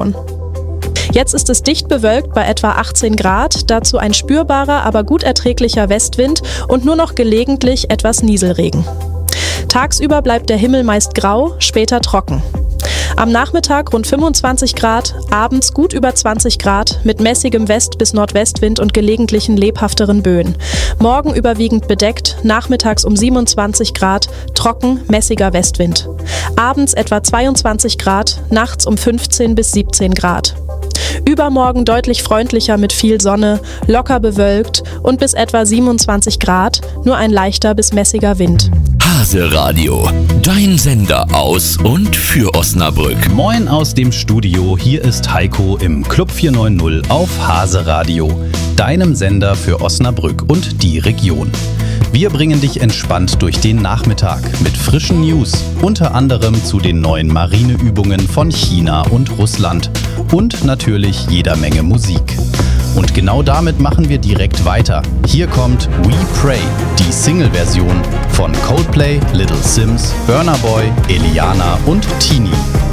anschauen. Jetzt ist es dicht bewölkt bei etwa 18 Grad, dazu ein spürbarer, aber gut erträglicher Westwind und nur noch gelegentlich etwas Nieselregen. Tagsüber bleibt der Himmel meist grau, später trocken. Am Nachmittag rund 25 Grad, abends gut über 20 Grad mit mäßigem West- bis Nordwestwind und gelegentlichen lebhafteren Böen. Morgen überwiegend bedeckt, nachmittags um 27 Grad, trocken, mäßiger Westwind. Abends etwa 22 Grad, nachts um 15 bis 17 Grad. Übermorgen deutlich freundlicher mit viel Sonne, locker bewölkt und bis etwa 27 Grad, nur ein leichter bis mäßiger Wind. Hase Radio, dein Sender aus und für Osnabrück. Moin aus dem Studio, hier ist Heiko im Club 490 auf Hase Radio, deinem Sender für Osnabrück und die Region. Wir bringen dich entspannt durch den Nachmittag mit frischen News, unter anderem zu den neuen Marineübungen von China und Russland und natürlich jeder Menge Musik. Und genau damit machen wir direkt weiter. Hier kommt We Pray, die Single-Version von Coldplay, Little Sims, Burna Boy, Eliana und Tini.